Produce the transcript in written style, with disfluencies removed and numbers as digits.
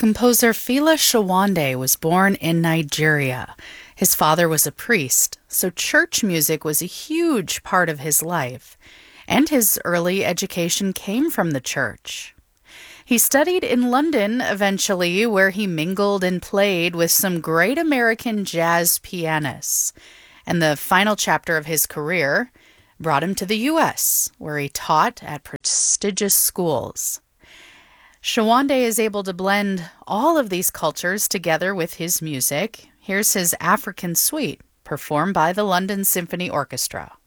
Composer Fela Shawande was born in Nigeria. His father was a priest, so church music was a huge part of his life, and his early education came from the church. He studied in London eventually, where he mingled and played with some great American jazz pianists. And the final chapter of his career brought him to the U.S., where he taught at prestigious schools. Shawande is able to blend all of these cultures together with his music. Here's his African Suite, performed by the London Symphony Orchestra.